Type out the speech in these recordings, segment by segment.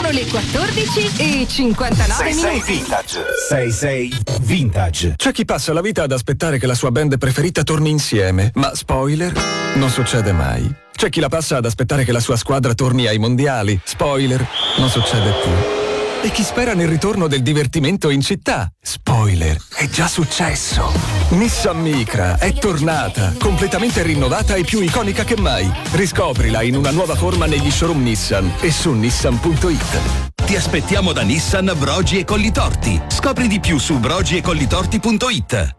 Sono le 14:59 minuti. Vintage. 66 Vintage. C'è chi passa la vita ad aspettare che la sua band preferita torni insieme, ma spoiler, non succede mai. C'è chi la passa ad aspettare che la sua squadra torni ai mondiali, spoiler, non succede più. E chi spera nel ritorno del divertimento in città, spoiler, è già successo. Nissan Micra è tornata, completamente rinnovata e più iconica che mai. Riscoprila in una nuova forma negli showroom Nissan e su nissan.it. Ti aspettiamo da Nissan Brogi e Collitorti. Scopri di più su brogiecollitorti.it.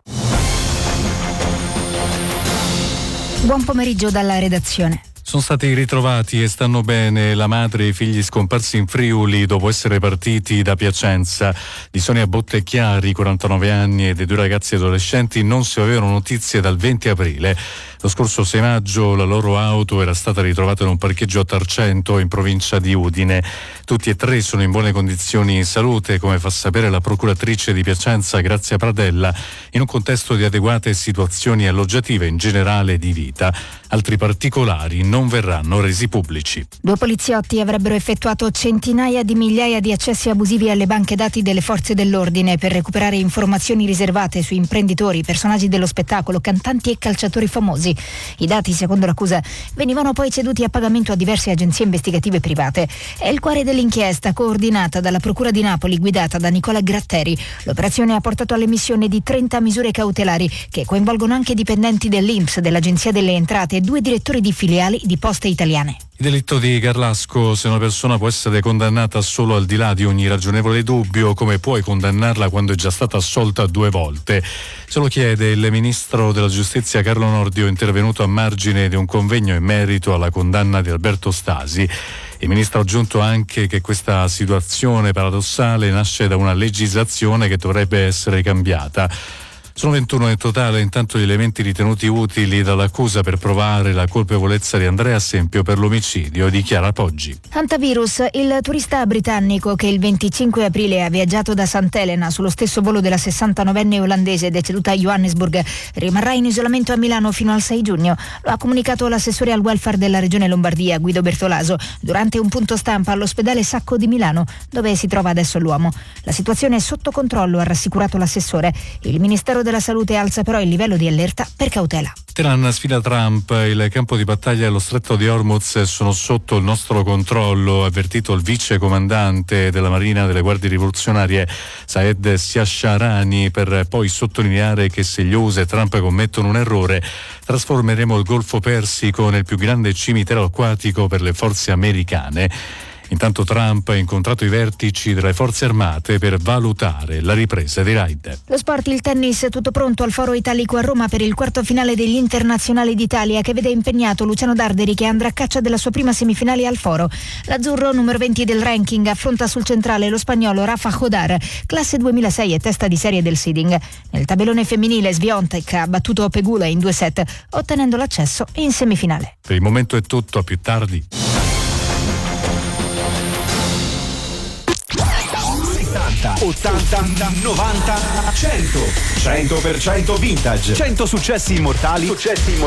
Buon pomeriggio dalla redazione. Sono stati ritrovati e stanno bene la madre e i figli scomparsi in Friuli dopo essere partiti da Piacenza. Di Sonia Bottecchiari, 49 anni, e dei due ragazzi adolescenti non si avevano notizie dal 20 aprile. Lo scorso 6 maggio la loro auto era stata ritrovata in un parcheggio a Tarcento, in provincia di Udine. Tutti e tre sono in buone condizioni di salute, come fa sapere la procuratrice di Piacenza, Grazia Pradella, in un contesto di adeguate situazioni alloggiative in generale di vita. Altri particolari non verranno resi pubblici. 2 poliziotti avrebbero effettuato centinaia di migliaia di accessi abusivi alle banche dati delle forze dell'ordine per recuperare informazioni riservate su imprenditori, personaggi dello spettacolo, cantanti e calciatori famosi. I dati, secondo l'accusa, venivano poi ceduti a pagamento a diverse agenzie investigative private. È il cuore dell'inchiesta, coordinata dalla Procura di Napoli, guidata da Nicola Gratteri. L'operazione ha portato all'emissione di 30 misure cautelari che coinvolgono anche dipendenti dell'INPS, dell'Agenzia delle Entrate e 2 direttori di filiali di Poste Italiane. Il delitto di Garlasco: se una persona può essere condannata solo al di là di ogni ragionevole dubbio, come puoi condannarla quando è già stata assolta 2 volte? Se lo chiede il ministro della giustizia Carlo Nordio, intervenuto a margine di un convegno in merito alla condanna di Alberto Stasi. Il ministro ha aggiunto anche che questa situazione paradossale nasce da una legislazione che dovrebbe essere cambiata. Sono 21 in totale, intanto, gli elementi ritenuti utili dall'accusa per provare la colpevolezza di Andrea Sempio per l'omicidio di Chiara Poggi. Hantavirus, il turista britannico che il 25 aprile ha viaggiato da Sant'Elena sullo stesso volo della 69enne olandese deceduta a Johannesburg, rimarrà in isolamento a Milano fino al 6 giugno. Lo ha comunicato l'assessore al welfare della regione Lombardia, Guido Bertolaso, durante un punto stampa all'ospedale Sacco di Milano, dove si trova adesso l'uomo. La situazione è sotto controllo, ha rassicurato l'assessore. Il Ministero della Salute alza però il livello di allerta per cautela. Teheran sfida Trump, il campo di battaglia e lo stretto di Hormuz sono sotto il nostro controllo, ha avvertito il vice comandante della Marina delle Guardie Rivoluzionarie Saed Siasharani, per poi sottolineare che se gli USA e Trump commettono un errore trasformeremo il Golfo Persico nel più grande cimitero acquatico per le forze americane. Intanto Trump ha incontrato i vertici delle forze armate per valutare la ripresa dei raid. Lo sport, il tennis, tutto pronto al Foro Italico a Roma per il quarto finale degli internazionali d'Italia, che vede impegnato Luciano Darderi, che andrà a caccia della sua prima semifinale al Foro. L'azzurro, numero 20 del ranking, affronta sul centrale lo spagnolo Rafa Jodar, classe 2006 e testa di serie del seeding. Nel tabellone femminile Swiatek ha battuto Pegula in 2 set, ottenendo l'accesso in semifinale. Per il momento è tutto, a più tardi. 80, 90, 100. 100% vintage. 100 successi immortali